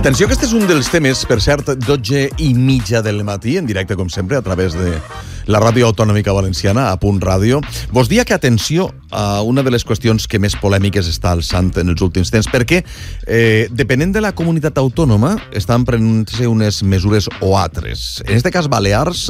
Atenció, que este és un dels temes, per cert, 12:30 del matí, en directe, com sempre, a través de la Ràdio Autonòmica Valenciana, a Punt Ràdio. Vos dia que atenció a una de les qüestions que més polèmiques està alçant en els últims temps, perquè, depenent de la comunitat autònoma, estan prenent-se unes mesures o altres. En este cas, Balears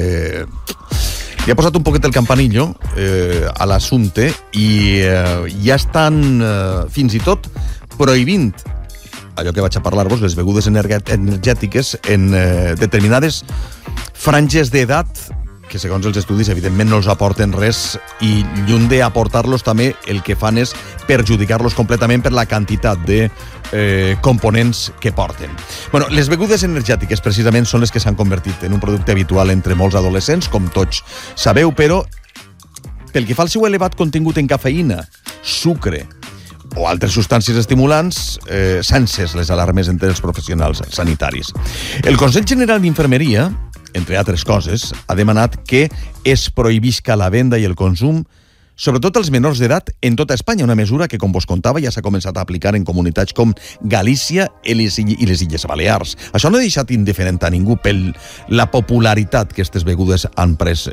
li ha posat un poquet el campanillo a l'assumpte i ja estan fins i tot prohibint allò que vaig a parlar-vos, les begudes energètiques en determinades franges d'edat que, segons els estudis, evidentment no els aporten res i, lluny d'aportar-los, també el que fan és perjudicar-los completament per la quantitat de components que porten. Bueno, les begudes energètiques, precisament, són les que s'han convertit en un producte habitual entre molts adolescents, com tots sabeu, però pel que fa al seu elevat contingut en cafeïna, sucre o altres substàncies estimulants, s'han encès les alarmes entre els professionals sanitaris. El Consell General d'Infermeria, entre altres coses, ha demanat que es prohibisca la venda i el consum, sobretot als menors d'edat, en tota Espanya, una mesura que, com vos contava, ja s'ha començat a aplicar en comunitats com Galícia i les Illes Balears. Això no ha deixat indiferent a ningú per la popularitat que aquestes begudes han pres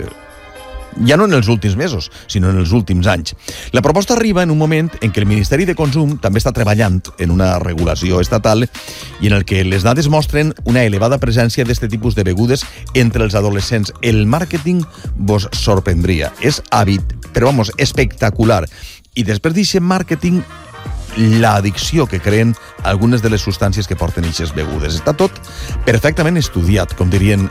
ja no en els últims mesos, sinó en els últims anys. La proposta arriba en un moment en què el Ministeri de Consum també està treballant en una regulació estatal i en el que les dades mostren una elevada presència d'aquest tipus de begudes entre els adolescents. El màrqueting vos sorprendria. És però vamos, espectacular. I després d'aquest màrqueting, l'addicció que creen algunes de les substàncies que porten aquestes begudes. Està tot perfectament estudiat, com dirien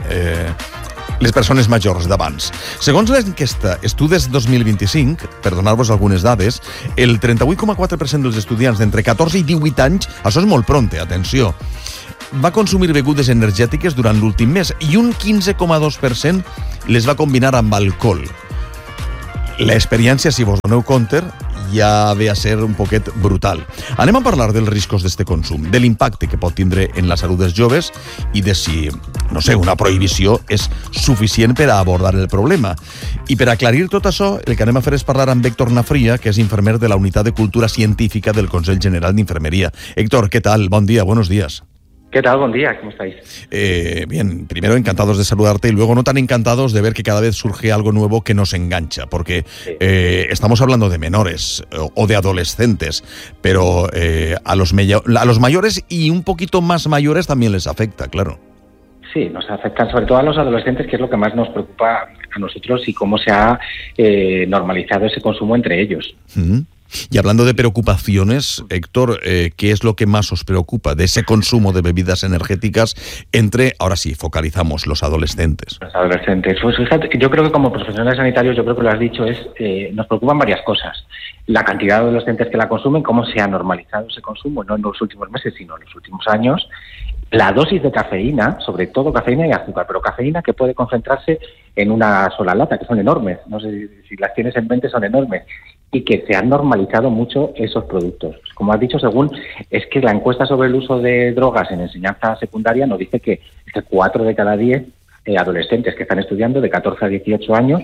les persones majors d'abans. Segons l'enquesta Estudis 2025, per donar-vos algunes dades, el 38,4% dels estudiants d'entre 14 i 18 anys, això és molt pronte, atenció, va consumir begudes energètiques durant l'últim mes i un 15,2% les va combinar amb alcohol. L'experiència, si vos doneu compte, ja ve a ser un poquet brutal. Anem a parlar dels riscos d'este consum, de l'impacte que pot tindre en la salut dels joves i de si, no sé, una prohibició és suficient per a abordar el problema. I per aclarir tot això, el que anem a fer és parlar amb Héctor Nafría, que és infermer de la Unitat de Cultura Científica del Consell General d'Infermería. Héctor, ¿qué tal? Buen día, buenos días. ¿Qué tal? Buen día, ¿cómo estáis? Bien, primero encantados de saludarte y luego no tan encantados de ver que cada vez surge algo nuevo que nos engancha, porque sí. Estamos hablando de menores o de adolescentes, pero a los mayores y un poquito más mayores también les afecta, claro. Sí, nos afectan sobre todo a los adolescentes, que es lo que más nos preocupa a nosotros y cómo se ha normalizado ese consumo entre ellos. Uh-huh. Y hablando de preocupaciones, Héctor, ¿qué es lo que más os preocupa de ese consumo de bebidas energéticas entre, ahora sí, focalizamos, los adolescentes? Los adolescentes. Pues fíjate, yo creo que como profesionales sanitarios, yo creo que lo has dicho, nos preocupan varias cosas. La cantidad de adolescentes que la consumen, cómo se ha normalizado ese consumo, no en los últimos meses, sino en los últimos años. La dosis de cafeína, sobre todo cafeína y azúcar, pero cafeína que puede concentrarse en una sola lata, que son enormes. No sé si las tienes en mente, son enormes. Y que se han normalizado mucho esos productos. Como has dicho, es que la encuesta sobre el uso de drogas en enseñanza secundaria nos dice que 4 de cada 10 adolescentes que están estudiando de 14 a 18 años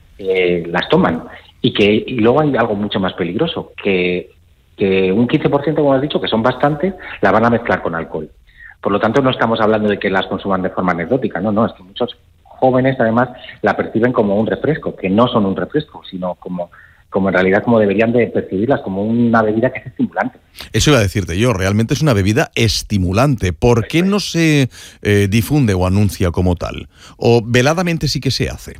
las toman. Y luego hay algo mucho más peligroso, que un 15%, como has dicho, que son bastantes, la van a mezclar con alcohol. Por lo tanto, no estamos hablando de que las consuman de forma anecdótica, no, es que muchos jóvenes además la perciben como un refresco, que no son un refresco, sino como en realidad como deberían de percibirlas, como una bebida que es estimulante. Eso iba a decirte yo, realmente es una bebida estimulante. ¿Por qué no se difunde o anuncia como tal? ¿O veladamente sí que se hace?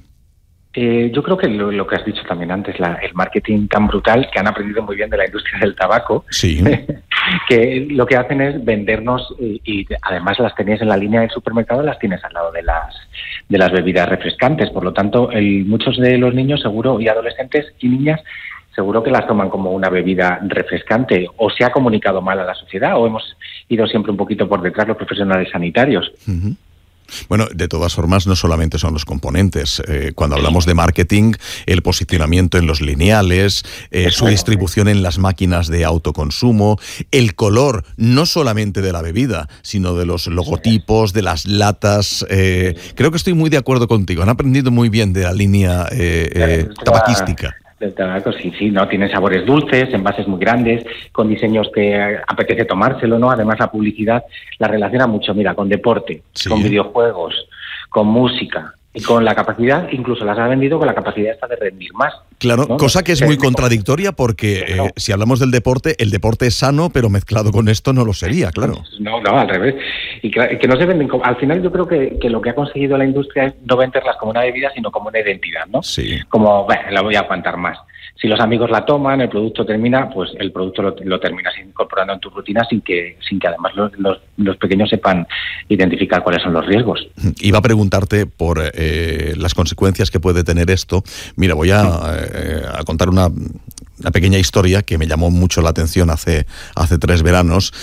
Yo creo que lo que has dicho también antes, el marketing tan brutal que han aprendido muy bien de la industria del tabaco, sí. Que lo que hacen es vendernos, y además las tenías en la línea del supermercado, las tienes al lado de las bebidas refrescantes. Por lo tanto, muchos de los niños seguro, y adolescentes y niñas, seguro que las toman como una bebida refrescante, o se ha comunicado mal a la sociedad, o hemos ido siempre un poquito por detrás los profesionales sanitarios. Uh-huh. Bueno, de todas formas, no solamente son los componentes. Cuando hablamos de marketing, el posicionamiento en los lineales, su distribución en las máquinas de autoconsumo, el color, no solamente de la bebida, sino de los logotipos, de las latas. Creo que estoy muy de acuerdo contigo. Han aprendido muy bien de la línea tabaquística. del tabaco, sí, ¿no? Tienen sabores dulces, envases muy grandes, con diseños que apetece tomárselo, ¿no? Además, la publicidad la relaciona mucho, mira, con deporte, con videojuegos, con música y con la capacidad, incluso las ha vendido con la capacidad esta de rendir más. Claro, ¿no? Cosa que es muy contradictoria porque si hablamos del deporte, el deporte es sano, pero mezclado con esto no lo sería, claro. No, al revés. Y que no se venden como... Al final yo creo que lo que ha conseguido la industria es no venderlas como una bebida, sino como una identidad, ¿no? Sí. Como, la voy a aguantar más. Si los amigos la toman, el producto termina, pues el producto lo terminas incorporando en tu rutina sin que además los pequeños sepan identificar cuáles son los riesgos. Iba a preguntarte por las consecuencias que puede tener esto. Mira, voy a contar una pequeña historia que me llamó mucho la atención hace 3 veranos,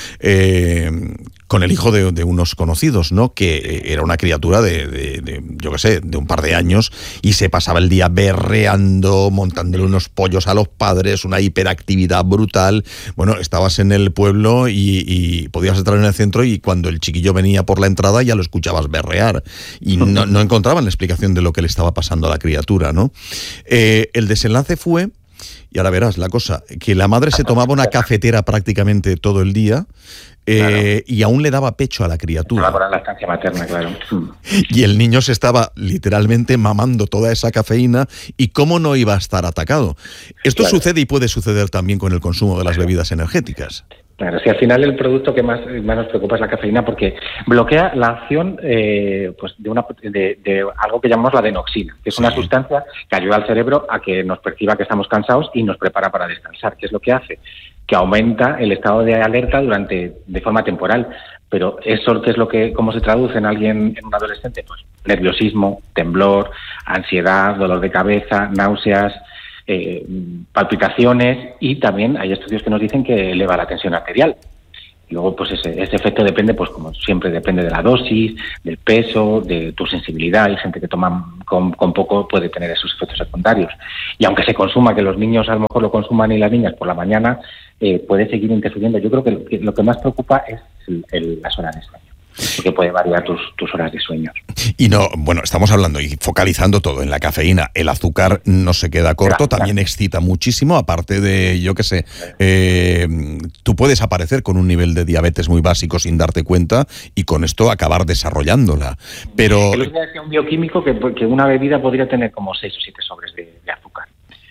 con el hijo de unos conocidos, ¿no? Que era una criatura de yo qué sé, de un par de años, y se pasaba el día berreando, montándole unos pollos a los padres, una hiperactividad brutal. Bueno, estabas en el pueblo y podías entrar en el centro, y cuando el chiquillo venía por la entrada ya lo escuchabas berrear, y no encontraban la explicación de lo que le estaba pasando a la criatura, ¿no? El desenlace fue, y ahora verás la cosa, que la madre se tomaba una cafetera prácticamente todo el día, y aún le daba pecho a la criatura. Para la lactancia materna, claro. Y el niño se estaba literalmente mamando toda esa cafeína, y cómo no iba a estar atacado. Esto sucede y puede suceder también con el consumo de las bebidas energéticas. Claro, si al final el producto que más nos preocupa es la cafeína, porque bloquea la acción pues de algo que llamamos la adenoxina, que es una sustancia que ayuda al cerebro a que nos perciba que estamos cansados y nos prepara para descansar. ¿Qué es lo que hace? Que aumenta el estado de alerta de forma temporal. Pero eso, ¿cómo se traduce en alguien, en un adolescente? Pues nerviosismo, temblor, ansiedad, dolor de cabeza, náuseas, palpitaciones, y también hay estudios que nos dicen que eleva la tensión arterial. Y luego, pues ese efecto depende, pues como siempre, depende de la dosis, del peso, de tu sensibilidad. Hay gente que toma con poco, puede tener esos efectos secundarios. Y aunque se consuma, que los niños a lo mejor lo consuman y las niñas por la mañana, puede seguir interfiriendo. Yo creo que lo que más preocupa es las horas de sueño, porque puede variar tus horas de sueño. Y no, bueno, estamos hablando y focalizando todo en la cafeína. El azúcar no se queda corto, también excita muchísimo, aparte de, yo qué sé, tú puedes aparecer con un nivel de diabetes muy básico sin darte cuenta, y con esto acabar desarrollándola. Pero... El otro día decía un bioquímico que una bebida podría tener como 6 o 7 sobres de azúcar.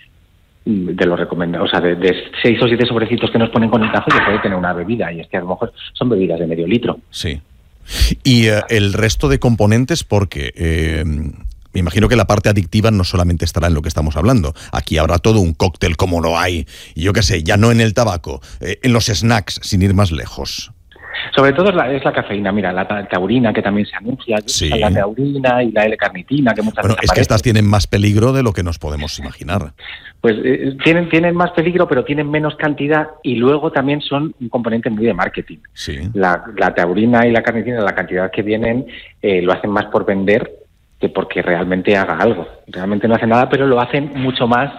De lo recomendado, o sea, de 6 o 7 sobrecitos que nos ponen con el café, que puede tener una bebida, y es que a lo mejor son bebidas de medio litro. Sí. Y el resto de componentes, porque me imagino que la parte adictiva no solamente estará en lo que estamos hablando. Aquí habrá todo un cóctel, como lo hay, yo qué sé, ya no en el tabaco, en los snacks, sin ir más lejos. Sobre todo es la cafeína. Mira, la taurina, que también se anuncia, la taurina y la L-carnitina, que muchas veces es que estas tienen más peligro de lo que nos podemos imaginar. Pues tienen más peligro, pero tienen menos cantidad, y luego también son un componente muy de marketing. Sí. La taurina y la carnitina, la cantidad que vienen, lo hacen más por vender que porque realmente haga algo. Realmente no hace nada, pero lo hacen mucho más...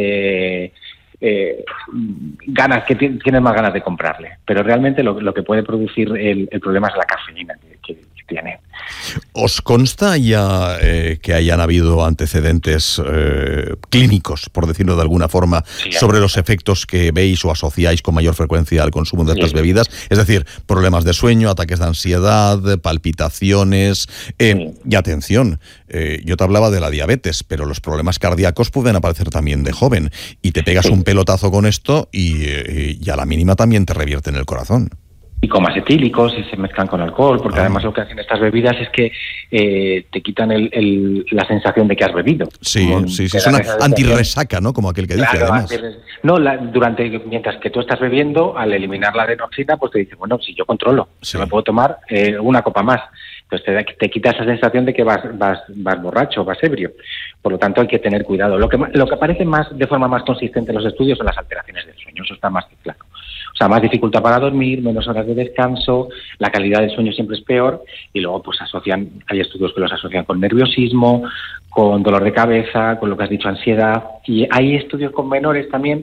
ganas, que tienes más ganas de comprarle, pero realmente lo que puede producir el problema es la cafeína que tiene. ¿Os consta ya que hayan habido antecedentes clínicos, por decirlo de alguna forma, sobre los efectos que veis o asociáis con mayor frecuencia al consumo de estas bebidas? Es decir, problemas de sueño, ataques de ansiedad, palpitaciones, y atención, yo te hablaba de la diabetes, pero los problemas cardíacos pueden aparecer también de joven, y te pegas un pelotazo con esto y a la mínima también te revierte en el corazón. Y como acetílicos, y se mezclan con alcohol, porque además lo que hacen estas bebidas es que te quitan la sensación de que has bebido. Sí, es una antirresaca, ¿no? Como aquel que dice, además. No, mientras que tú estás bebiendo, al eliminar la adenoxina, pues te dice, bueno, si yo controlo, yo me puedo tomar una copa más. Entonces te quita esa sensación de que vas borracho, vas ebrio. Por lo tanto, hay que tener cuidado. Lo que aparece de forma más consistente en los estudios son las alteraciones del sueño. Eso está más que claro. O sea, más dificultad para dormir, menos horas de descanso, la calidad del sueño siempre es peor, y luego pues hay estudios que los asocian con nerviosismo, con dolor de cabeza, con lo que has dicho, ansiedad, y hay estudios con menores también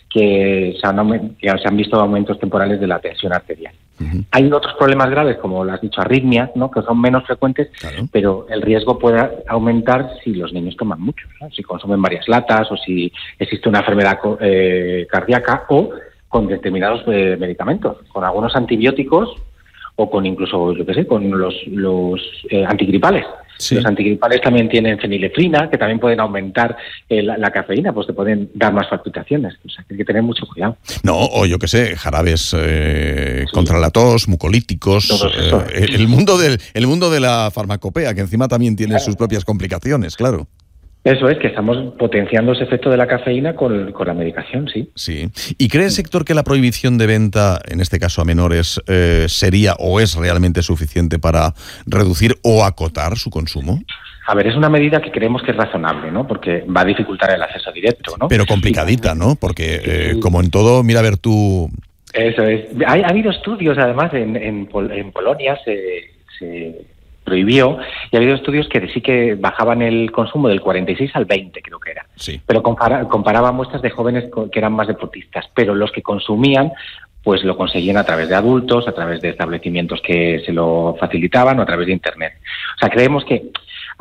que se han visto aumentos temporales de la tensión arterial. Hay otros problemas graves, como lo has dicho, arritmias, ¿no? Que son menos frecuentes, claro, pero el riesgo puede aumentar si los niños toman mucho, ¿no? Si consumen varias latas o si existe una enfermedad cardíaca o con determinados medicamentos, con algunos antibióticos o con incluso, yo qué sé, con los antigripales. Sí. Los antigripales también tienen fenilefrina, que también pueden aumentar la cafeína, pues te pueden dar más palpitaciones. O sea, que hay que tener mucho cuidado. No, o yo qué sé, jarabes contra la tos, mucolíticos, el mundo de la farmacopea, que encima también tiene sus propias complicaciones, claro. Eso es, que estamos potenciando ese efecto de la cafeína con la medicación, sí. Sí. ¿Y cree, Héctor, que la prohibición de venta, en este caso a menores, sería o es realmente suficiente para reducir o acotar su consumo? A ver, es una medida que creemos que es razonable, ¿no? Porque va a dificultar el acceso directo, ¿no? Pero complicadita, ¿no? Porque, como en todo, mira a ver tú... Eso es. Ha habido estudios, además, en Polonia se prohibió, y ha habido estudios que sí que bajaban el consumo del 46 al 20, creo que era. Sí. Pero comparaba muestras de jóvenes que eran más deportistas, pero los que consumían pues lo conseguían a través de adultos, a través de establecimientos que se lo facilitaban o a través de Internet. O sea, creemos que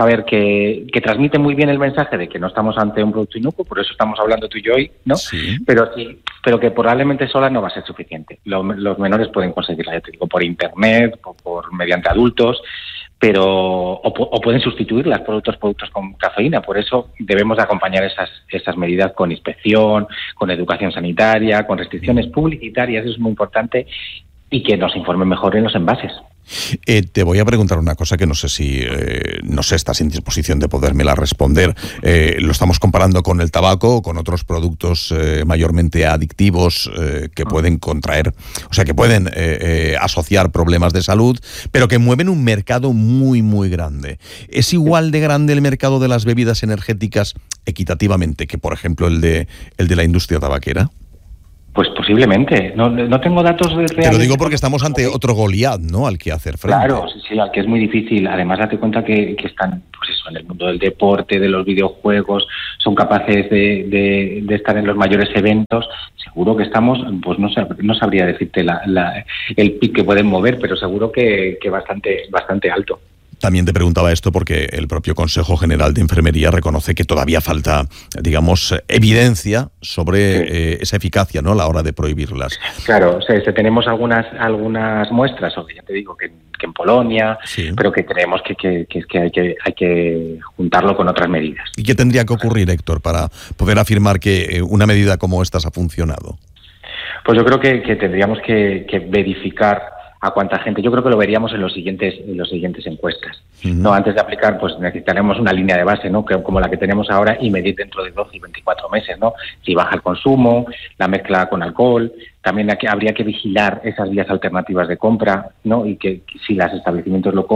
transmite muy bien el mensaje de que no estamos ante un producto inocuo, por eso estamos hablando tú y yo hoy, ¿no? Sí. Pero que probablemente sola no va a ser suficiente. Los menores pueden conseguirla, ya te digo, por Internet, por mediante adultos, pero o pueden sustituirlas por otros productos con cafeína. Por eso debemos de acompañar esas medidas con inspección, con educación sanitaria, con restricciones publicitarias, eso es muy importante, y que nos informen mejor en los envases. Te voy a preguntar una cosa que no sé si estás en disposición de podérmela responder. Lo estamos comparando con el tabaco o con otros productos mayormente adictivos que pueden contraer, o sea, que pueden asociar problemas de salud, pero que mueven un mercado muy, muy grande. ¿Es igual de grande el mercado de las bebidas energéticas equitativamente que, por ejemplo, el de la industria tabaquera? Pues posiblemente. No tengo datos reales. Te lo digo porque estamos ante otro Goliat, ¿no?, al que hacer frente. Claro, sí, al que es muy difícil. Además, date cuenta que están, pues eso, en el mundo del deporte, de los videojuegos, son capaces de estar en los mayores eventos. Seguro que estamos, pues no sabría decirte el pic que pueden mover, pero seguro que bastante alto. También te preguntaba esto porque el propio Consejo General de Enfermería reconoce que todavía falta, digamos, evidencia sobre esa eficacia, ¿no?, a la hora de prohibirlas. Claro, tenemos algunas muestras, ya te digo, que en Polonia, sí, pero que creemos que hay que juntarlo con otras medidas. ¿Y qué tendría que ocurrir, Héctor, para poder afirmar que una medida como esta ha funcionado? Pues yo creo que tendríamos que verificar a cuánta gente. Yo creo que lo veríamos en los siguientes encuestas. No, antes de aplicar, pues necesitaremos una línea de base, ¿no?, como la que tenemos ahora, y medir dentro de 12 y 24 meses, ¿no? Si baja el consumo, la mezcla con alcohol. También habría que vigilar esas vías alternativas de compra, ¿no?, y que si los establecimientos lo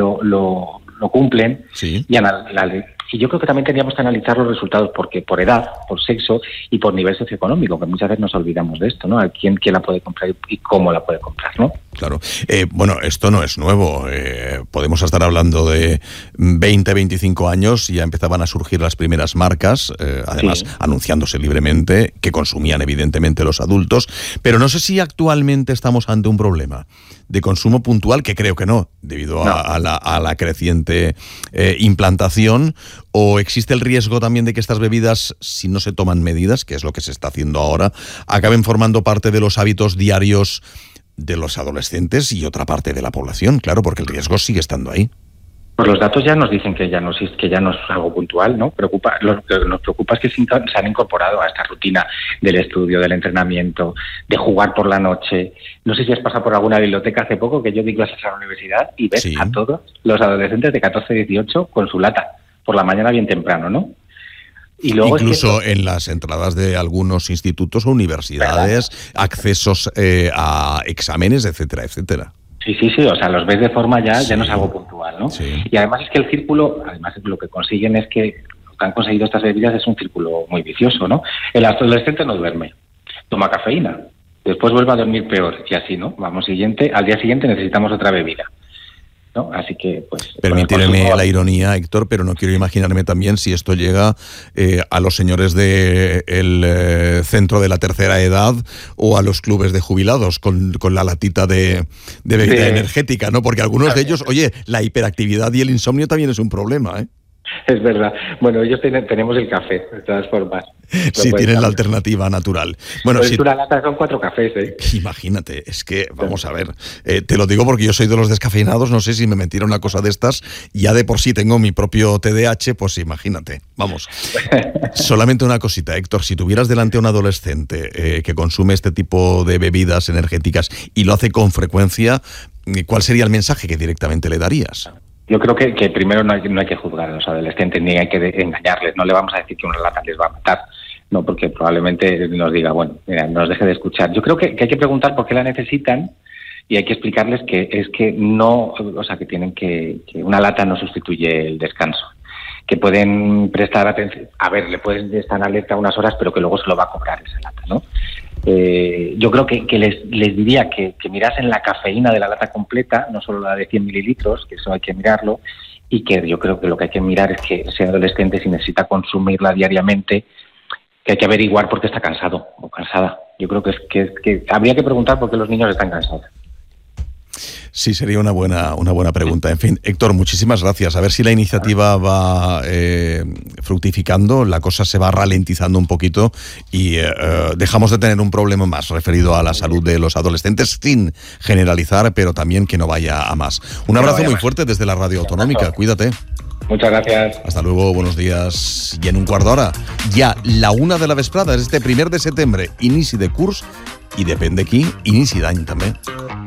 cumplen. Sí. Y yo creo que también tendríamos que analizar los resultados porque por edad, por sexo y por nivel socioeconómico, que muchas veces nos olvidamos de esto, ¿no? A quién la puede comprar y cómo la puede comprar, ¿no? Claro. Bueno, esto no es nuevo. Podemos estar hablando de 20, 25 años y ya empezaban a surgir las primeras marcas, además sí, anunciándose libremente, que consumían evidentemente los adultos. Pero no sé si actualmente estamos ante un problema de consumo puntual, que creo que no, debido a la creciente implantación, o existe el riesgo también de que estas bebidas, si no se toman medidas, que es lo que se está haciendo ahora, acaben formando parte de los hábitos diarios de los adolescentes y otra parte de la población, claro, porque el riesgo sigue estando ahí. Pues los datos ya nos dicen que ya no es algo puntual, ¿no? Lo que nos preocupa es que se han incorporado a esta rutina del estudio, del entrenamiento, de jugar por la noche. No sé si has pasado por alguna biblioteca hace poco, que yo di clases a la universidad, y ves a todos los adolescentes de 14, 18 con su lata, por la mañana bien temprano, ¿no? Y luego incluso en las entradas de algunos institutos o universidades, ¿verdad?, accesos a exámenes, etcétera, etcétera. Sí, o sea, los ves de forma ya no es algo puntual, ¿no? Sí. Y además es que el círculo, además lo que consiguen es que lo que han conseguido estas bebidas es un círculo muy vicioso, ¿no? El adolescente no duerme, toma cafeína, después vuelve a dormir peor y así, ¿no? Al día siguiente necesitamos otra bebida. ¿no? Así que, pues... Permíteme la ironía, Héctor, pero no quiero imaginarme también si esto llega a los señores del centro de la tercera edad o a los clubes de jubilados con la latita de bebida energética, ¿no? Porque algunos de ellos, oye, la hiperactividad y el insomnio también es un problema, ¿eh? Es verdad. Bueno, ellos tenemos el café, de todas formas. Sí, tienen la alternativa natural. Bueno, si una lata son 4 cafés, ¿eh? Imagínate, es que, vamos a ver, te lo digo porque yo soy de los descafeinados, no sé si me metiera una cosa de estas, ya de por sí tengo mi propio TDAH, pues imagínate, vamos. Solamente una cosita, Héctor, si tuvieras delante a un adolescente que consume este tipo de bebidas energéticas y lo hace con frecuencia, ¿cuál sería el mensaje que directamente le darías? Yo creo que primero no hay que juzgar a los adolescentes ni hay que engañarles. No le vamos a decir que una lata les va a matar, no, porque probablemente nos diga, bueno, mira, nos deje de escuchar. Yo creo que hay que preguntar por qué la necesitan y hay que explicarles que es que no, o sea, que tienen que una lata no sustituye el descanso, que pueden prestar atención. A ver, le pueden estar en alerta unas horas, pero que luego se lo va a cobrar esa lata, ¿no? Yo creo que les diría que mirasen la cafeína de la lata completa, no solo la de 100 mililitros, que eso hay que mirarlo, y que yo creo que lo que hay que mirar es que ese adolescente, si necesita consumirla diariamente, que hay que averiguar por qué está cansado o cansada. Yo creo que habría que preguntar por qué los niños están cansados. Sí, sería una buena pregunta. En fin, Héctor, muchísimas gracias. A ver si la iniciativa va fructificando, la cosa se va ralentizando un poquito y dejamos de tener un problema más referido a la salud de los adolescentes, sin generalizar, pero también que no vaya a más. Un abrazo muy fuerte desde la Radio Autonómica. Cuídate. Muchas gracias. Hasta luego, buenos días. I en un quart d'hora, ja la 1 de la vesprada, és este 1 de setembre, inici de curs i, depèn de qui, inici d'any també.